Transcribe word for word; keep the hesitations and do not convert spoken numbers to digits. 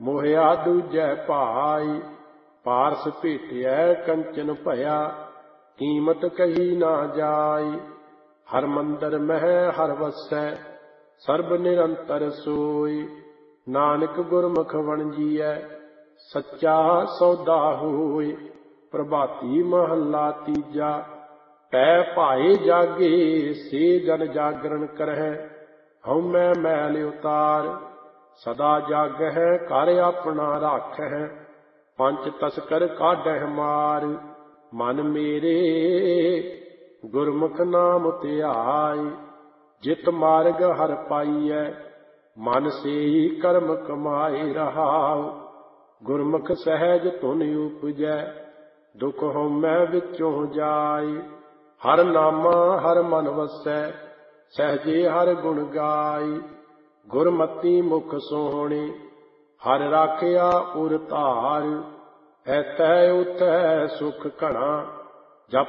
ਮੋਹਿਆ ਦੂਜੈ ਭਾਈ। ਪਾਰਸ ਭੇਟਿਐ ਕੰਚਨ ਭਇਆ, ਕੀਮਤ ਕਹੀ ਨਾ ਜਾਈ। ਹਰ ਮੰਦਰ ਮਹਿ ਹਰ ਵਸੈ, ਸਰਬ ਨਿਰੰਤਰ ਸੋਈ। ਨਾਨਕ ਗੁਰਮੁਖ ਵਣਜੀਐ, ਸੱਚਾ ਸੌਦਾ ਹੋਈ। ਪ੍ਰਭਾਤੀ ਮਹੱਲਾ ਤੀਜਾ। ਪੈ ਭਾਏ ਜਾਗੇ, ਸੇ ਜਨ ਜਾਗਰਣ ਕਰਹਿ। ਹਉਮੈ ਮੈਲ ਉਤਾਰ, ਸਦਾ ਜਾਗਹਿ ਘਰ ਆਪਣਾ ਰਾਖਹਿ। ਪੰਚ ਤਸਕਰ ਕਾਢਹਿ ਮਾਰ, ਮਨ ਮੇਰੇ ਗੁਰਮੁਖ ਨਾਮ ਧਿਆਈ। ਜਿਤ ਮਾਰਗ ਹਰਿ ਪਾਈਐ, ਮਨ ਸੇਈ ਕਰਮ ਕਮਾਏ ਰਹਾਉ। ਗੁਰਮੁਖ ਸਹਿਜ ਧੁਨ ਉਪਜੈ, ਦੁਖ ਹਉਮੈ ਵਿੱਚੋਂ ਜਾਈ। ਹਰ ਨਾਮਾ ਹਰ ਮਨ ਵਸੈ, ਸਹਿਜੇ ਹਰ ਗੁਣ ਗਾਈ। ਗੁਰਮਤੀ ਮੁਖ ਸੋਹਣੀ, ਹਰਿ ਰਾਖਿਆ ਉਰ ਧਾਰ। ਐਥੈ ਉਥੈ ਸੁਖ ਘਣਾ,